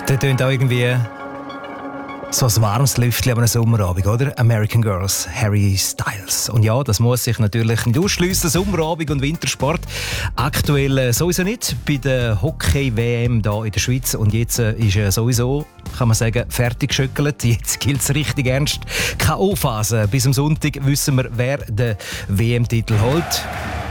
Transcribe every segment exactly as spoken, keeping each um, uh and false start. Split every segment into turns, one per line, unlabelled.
Das tönt auch irgendwie so ein warmes Lüftchen an einem Sommerabend, oder? American Girls, Harry Styles. Und ja, das muss sich natürlich nicht ausschliessen, Sommerabend und Wintersport. Aktuell äh, sowieso nicht bei der Hockey-W M hier in der Schweiz. Und jetzt äh, ist äh, sowieso, kann man sagen, fertig geschöckelt. Jetzt gilt es richtig ernst. K O-Phase. Bis am Sonntag wissen wir, wer den W M-Titel holt.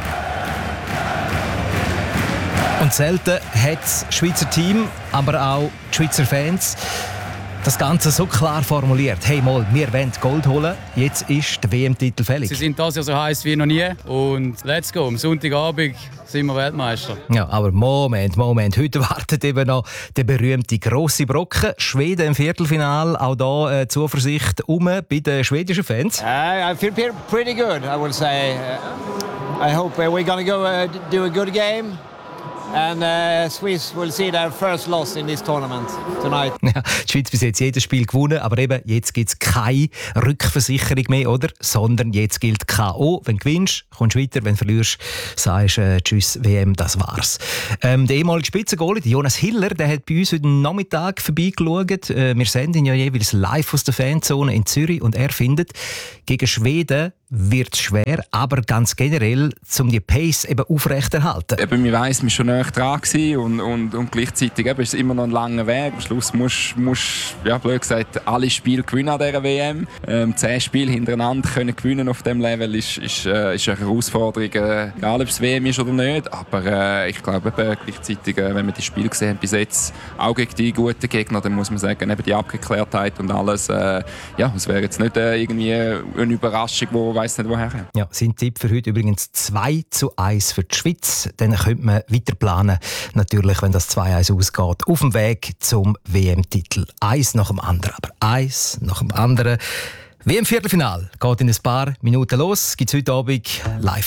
Und selten hat das Schweizer Team, aber auch die Schweizer Fans das Ganze so klar formuliert. Hey mal, wir wollen Gold holen, jetzt ist der W M-Titel fällig.
Sie sind das Jahr so heiß wie noch nie und let's go, am Sonntagabend sind wir Weltmeister.
Ja, aber Moment, Moment, heute wartet eben noch der berühmte grosse Brocken. Schweden im Viertelfinale, auch da äh, Zuversicht um bei den schwedischen Fans.
Uh, I feel pretty good, I would say. Uh, I hope uh, we're gonna go uh, do a good game. And uh, Swiss will see their first loss in this tournament tonight.
Ja, die Schweiz bis jetzt jedes Spiel gewonnen, aber eben jetzt gibt es keine Rückversicherung mehr, oder? Sondern jetzt gilt K O. Wenn du gewinnst, kommst du weiter. Wenn du verlierst, sagst du äh, «Tschüss, W M, das war's». Ähm, der ehemalige Spitzengoalie, Jonas Hiller, der hat bei uns heute Nachmittag vorbeigeschaut. Äh, wir senden ja jeweils live aus der Fanzone in Zürich und er findet, gegen Schweden wird es schwer, aber ganz generell, um die Pace eben aufrechterhalten.
Eben, man weiss, man war schon näher dran und, und, und gleichzeitig eben, ist es immer noch ein langer Weg. Am Schluss musst du, ja, blöd gesagt, alle Spiele gewinnen an dieser W M. Ähm, zehn Spiele hintereinander können gewinnen auf diesem Level ist, ist, äh, ist eine Herausforderung, äh, egal ob es W M ist oder nicht. Aber äh, ich glaube, eben, gleichzeitig, äh, wenn wir die Spiele gesehen haben bis jetzt, auch gegen die guten Gegner, dann muss man sagen, eben die Abgeklärtheit und alles, äh, ja, es wäre jetzt nicht äh, irgendwie eine Überraschung, wo weiss nicht woher.
Ja, sein Tipp für heute übrigens zwei zu eins für die Schweiz. Dann könnte man weiter planen, natürlich, wenn das zwei eins ausgeht, auf dem Weg zum W M-Titel. Eins nach dem anderen, aber eins nach dem anderen. W M-Viertelfinale geht in ein paar Minuten los. Gibt es heute Abend live